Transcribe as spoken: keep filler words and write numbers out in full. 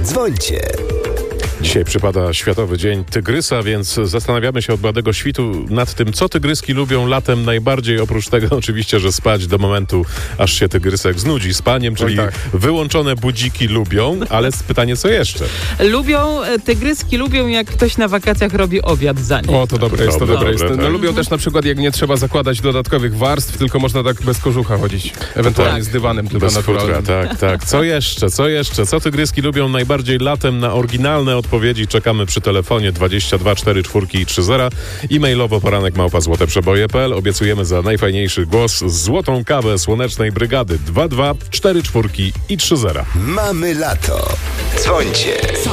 Dzwońcie. Dzisiaj przypada Światowy Dzień Tygrysa, więc zastanawiamy się od bladego świtu nad tym, co tygryski lubią latem najbardziej, oprócz tego oczywiście, że spać do momentu, aż się tygrysek znudzi spaniem, czyli tak. wyłączone budziki lubią, ale pytanie, co jeszcze? Lubią, tygryski lubią, jak ktoś na wakacjach robi obiad za nich. O, to dobre jest, to Dobre, dobre jest. dobre, No, tak. lubią też na przykład, jak nie trzeba zakładać dodatkowych warstw, tylko można tak bez kożucha chodzić. Ewentualnie Tak. z dywanem tylko Bez futra, naturalnym. tak, tak. Co jeszcze, co jeszcze? Co tygryski lubią najbardziej latem? Na oryginalne odpowiedzi czekamy przy telefonie dwadzieścia dwa cztery cztery trzy zero. E-mailowo poranek małpa złote przeboje kropka p l. Obiecujemy za najfajniejszy głos złotą kawę Słonecznej Brygady dwa dwa cztery cztery i trzy zero. Mamy lato. Dzwońcie.